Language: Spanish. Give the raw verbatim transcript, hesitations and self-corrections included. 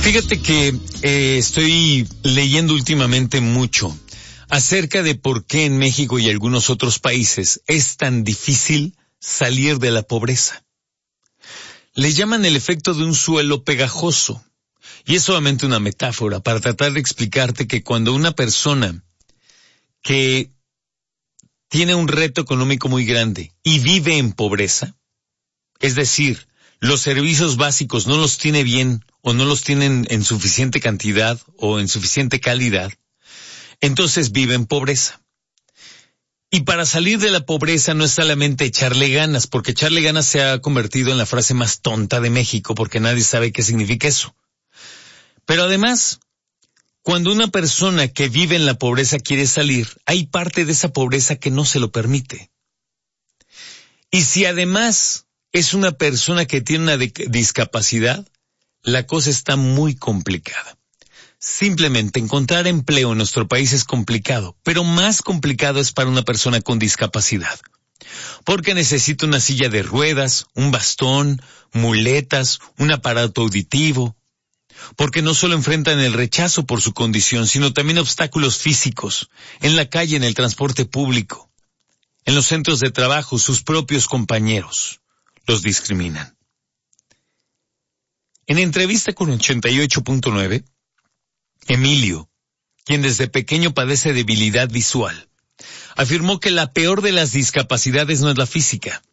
Fíjate que eh, estoy leyendo últimamente mucho acerca de por qué en México y algunos otros países es tan difícil salir de la pobreza. Le llaman el efecto de un suelo pegajoso. Y es solamente una metáfora para tratar de explicarte que cuando una persona que tiene un reto económico muy grande y vive en pobreza, es decir, los servicios básicos no los tiene bien o no los tienen en suficiente cantidad o en suficiente calidad, entonces vive en pobreza. Y para salir de la pobreza no es solamente echarle ganas, porque echarle ganas se ha convertido en la frase más tonta de México, porque nadie sabe qué significa eso. Pero además, cuando una persona que vive en la pobreza quiere salir, hay parte de esa pobreza que no se lo permite. Y si además es una persona que tiene una discapacidad, la cosa está muy complicada. Simplemente encontrar empleo en nuestro país es complicado, pero más complicado es para una persona con discapacidad. Porque necesita una silla de ruedas, un bastón, muletas, un aparato auditivo. Porque no solo enfrentan el rechazo por su condición, sino también obstáculos físicos, en la calle, en el transporte público, en los centros de trabajo, sus propios compañeros los discriminan. En entrevista con ochenta y ocho punto nueve, Emilio, quien desde pequeño padece debilidad visual, afirmó que la peor de las discapacidades no es la física,